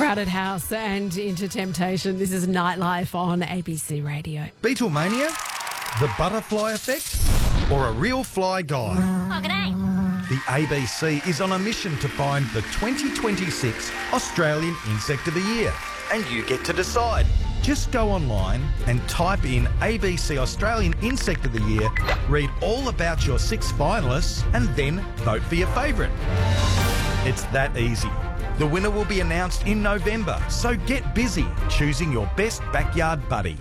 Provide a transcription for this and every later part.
Crowded House and Into Temptation. This is Nightlife on ABC Radio. Beatlemania? The butterfly effect? Or a real fly guy? Oh, g'day. The ABC is on a mission to find the 2026 Australian Insect of the Year. And you get to decide. Just go online and type in ABC Australian Insect of the Year, read all about your 6 finalists, and then vote for your favourite. It's that easy. The winner will be announced in November, so get busy choosing your best backyard buddy.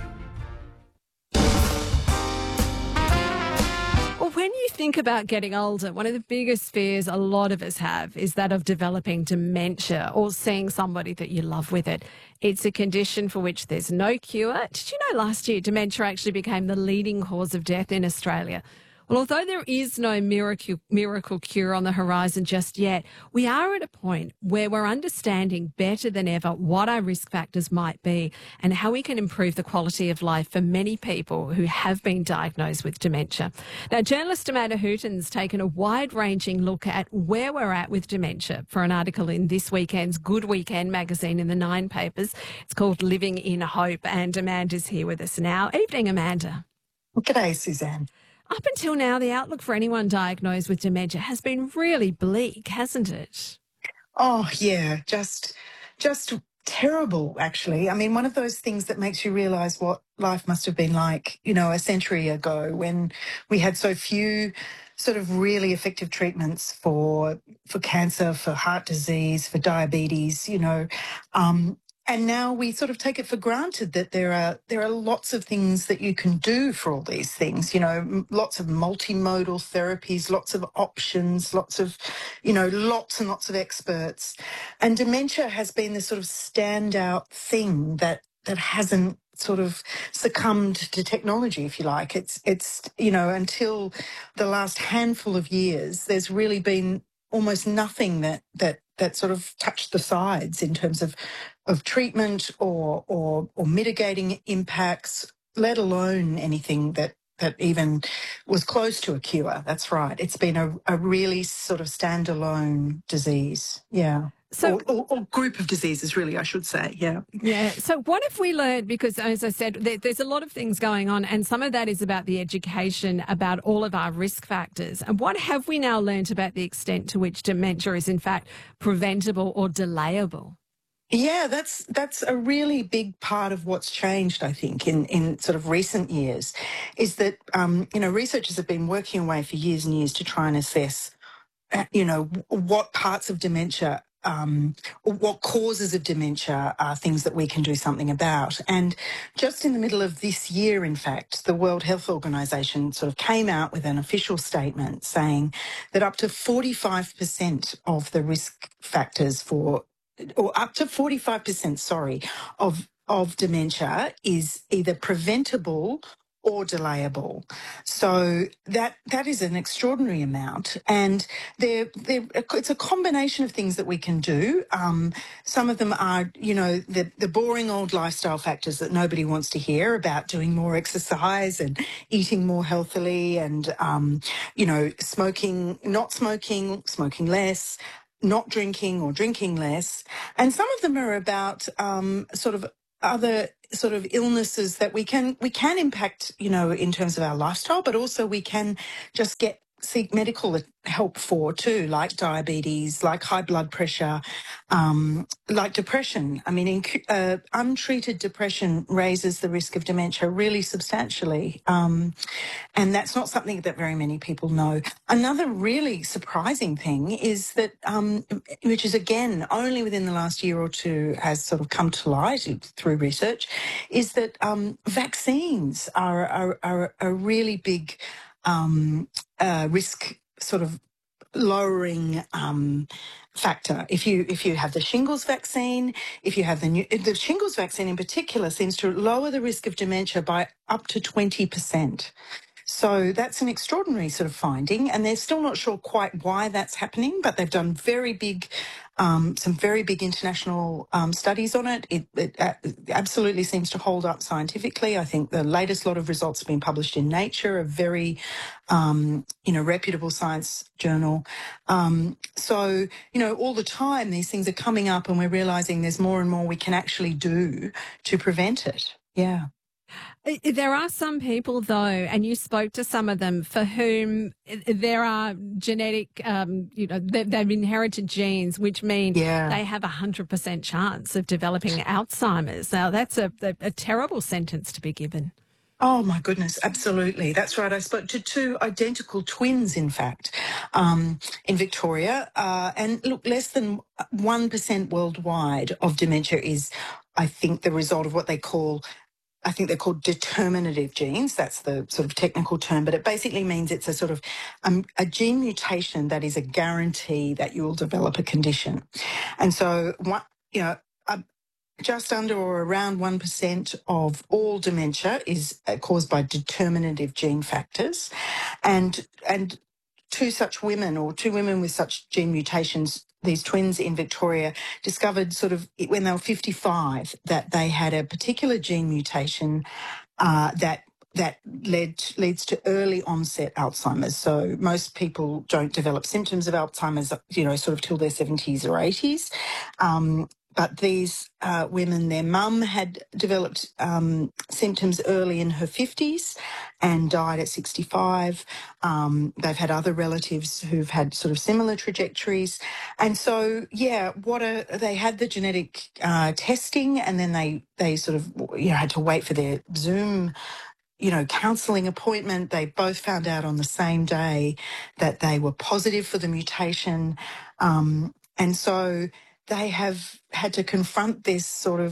Well, when you think about getting older, one of the biggest fears a lot of us have is that of developing dementia or seeing somebody that you love with it. It's a condition for which there's no cure. Did you know last year dementia actually became the leading cause of death in Australia? Well, although there is no miracle cure on the horizon just yet, we are at a point where we're understanding better than ever what our risk factors might be and how we can improve the quality of life for many people who have been diagnosed with dementia. Now, journalist Amanda Hooton's taken a wide-ranging look at where we're at with dementia for an article in this weekend's Good Weekend magazine in the Nine papers. It's called Living in Hope, and Amanda's here with us now. Evening, Amanda. G'day, Suzanne. Up until now, the outlook for anyone diagnosed with dementia has been really bleak, hasn't it? Oh, yeah, just terrible, actually. I mean, one of those things that makes you realise what life must have been like, you know, a century ago when we had so few sort of really effective treatments for cancer, for heart disease, for diabetes, you know. And now we sort of take it for granted that there are lots of things that you can do for all these things, you know, lots of multimodal therapies, lots of options, lots of, you know, lots and lots of experts. And dementia has been this sort of standout thing that hasn't sort of succumbed to technology, if you like. It's you know, until the last handful of years, there's really been almost nothing that sort of touched the sides in terms of treatment or mitigating impacts, let alone anything that even was close to a cure. That's right. It's been a really sort of standalone disease. Yeah. So, or group of diseases, really, I should say. Yeah. Yeah. So what have we learned? Because, as I said, there's a lot of things going on, and some of that is about the education, about all of our risk factors. And what have we now learned about the extent to which dementia is, in fact, preventable or delayable? Yeah, that's a really big part of what's changed, I think, in sort of recent years, is that, you know, researchers have been working away for years and years to try and assess, you know, what parts of dementia, what causes of dementia are things that we can do something about. And just in the middle of this year, in fact, the World Health Organization sort of came out with an official statement saying that up to 45% of the risk factors or up to 45%, sorry, of dementia is either preventable or delayable. So that is an extraordinary amount, and it's a combination of things that we can do. Some of them are, you know, the boring old lifestyle factors that nobody wants to hear about: doing more exercise and eating more healthily, and you know, not smoking, smoking less, not drinking or drinking less. And some of them are about sort of other sort of illnesses that we can impact, you know, in terms of our lifestyle, but also we can just seek medical help for too, like diabetes, like high blood pressure, like depression. I mean, untreated depression raises the risk of dementia really substantially, and that's not something that very many people know. Another really surprising thing is that, which is again only within the last year or two has sort of come to light through research, is that vaccines are a really big risk sort of lowering factor. If you have the shingles vaccine, if you have the shingles vaccine in particular, seems to lower the risk of dementia by up to 20%. So that's an extraordinary sort of finding, and they're still not sure quite why that's happening, but they've done very big some very big international studies on it. It absolutely seems to hold up scientifically. I think the latest lot of results have been published in Nature, a very, reputable science journal. So, all the time these things are coming up and we're realising there's more and more we can actually do to prevent it. Yeah. There are some people, though, and you spoke to some of them, for whom there are genetic, they've inherited genes, which mean they have a 100% chance of developing Alzheimer's. Now, that's a terrible sentence to be given. Oh, my goodness, absolutely. That's right. I spoke to two identical twins, in fact, in Victoria. And look, less than 1% worldwide of dementia is, I think, the result of what they're called determinative genes. That's the sort of technical term, but it basically means it's a sort of a gene mutation that is a guarantee that you will develop a condition. And so, just under or around 1% of all dementia is caused by determinative gene factors. And two women with such gene mutations, these twins in Victoria, discovered sort of when they were 55 that they had a particular gene mutation that leads to early onset Alzheimer's. So most people don't develop symptoms of Alzheimer's, sort of till their 70s or 80s. But these women, their mum had developed symptoms early in her 50s and died at 65. They've had other relatives who've had sort of similar trajectories. And so, they had the genetic testing, and then they sort of had to wait for their Zoom counselling appointment. They both found out on the same day that they were positive for the mutation. And so they have had to confront this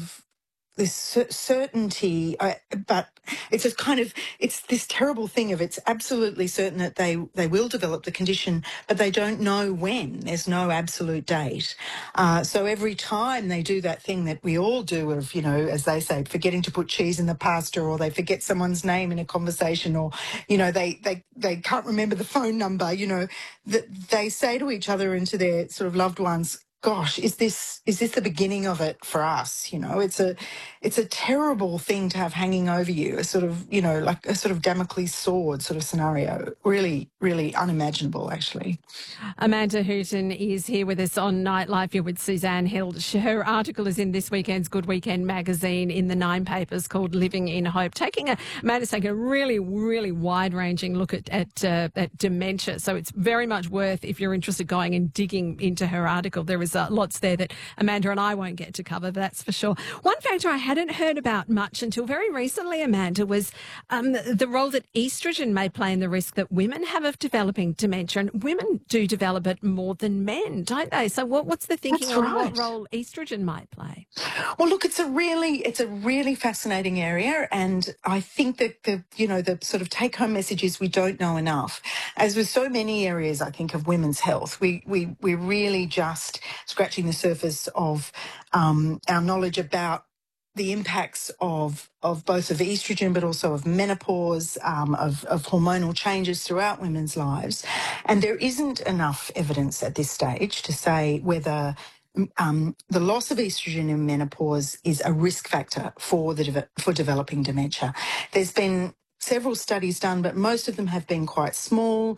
certainty, but it's just it's this terrible thing of it's absolutely certain that they will develop the condition, but they don't know when. There's no absolute date. So every time they do that thing that we all do of, as they say, forgetting to put cheese in the pasta, or they forget someone's name in a conversation, or, they can't remember the phone number, that they say to each other and to their sort of loved ones, gosh, is this the beginning of it for us? It's a terrible thing to have hanging over you, a sort of, like a sort of Damocles sword sort of scenario. Really, really unimaginable, actually. Amanda Hooton is here with us on Nightlife. You're with Suzanne Hill. Her article is in this weekend's Good Weekend magazine in the 9 papers called Living in Hope. Amanda's taking a really, really wide-ranging look at dementia. So it's very much worth, if you're interested, going and digging into her article. There is lots there that Amanda and I won't get to cover, that's for sure. One factor I hadn't heard about much until very recently, Amanda, was the role that estrogen may play in the risk that women have of developing dementia. And women do develop it more than men, don't they? So what's the thinking on what role estrogen might play? Well, look, it's a really fascinating area, and I think that the sort of take-home message is we don't know enough. As with so many areas, I think, of women's health, we're really just scratching the surface of our knowledge about the impacts of both of estrogen, but also of menopause, of hormonal changes throughout women's lives. And there isn't enough evidence at this stage to say whether the loss of estrogen in menopause is a risk factor for developing dementia. There's been several studies done, but most of them have been quite small.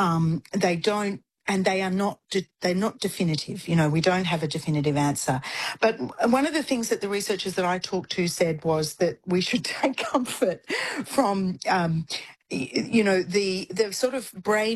They're not definitive. We don't have a definitive answer. But one of the things that the researchers that I talked to said was that we should take comfort from, the sort of brain